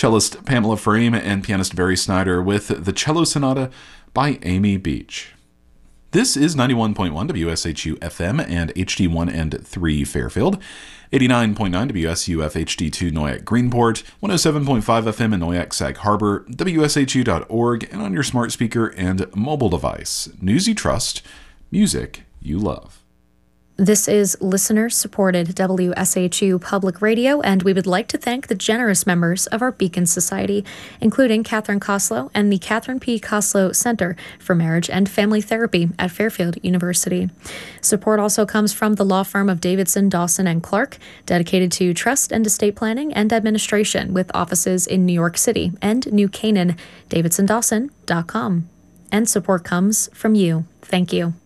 cellist Pamela Frame and pianist Barry Snyder with the Cello Sonata by Amy Beach. This is 91.1 WSHU FM and HD1 and 3 Fairfield, 89.9 WSUF HD2 Noyak Greenport, 107.5 FM in Noyak Sag Harbor, WSHU.org, and on your smart speaker and mobile device. News you trust, music you love. This is listener-supported WSHU Public Radio, and we would like to thank the generous members of our Beacon Society, including Catherine Koslow and the Catherine P. Koslow Center for Marriage and Family Therapy at Fairfield University. Support also comes from the law firm of Davidson, Dawson, and Clark, dedicated to trust and estate planning and administration with offices in New York City and New Canaan, davidsondawson.com. And support comes from you. Thank you.